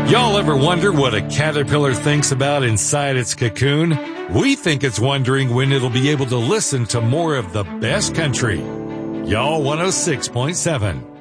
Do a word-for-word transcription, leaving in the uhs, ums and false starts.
Y'all ever wonder what a caterpillar thinks about inside its cocoon? We think it's wondering when it'll be able to listen to more of the best country. Y'all one oh six point seven.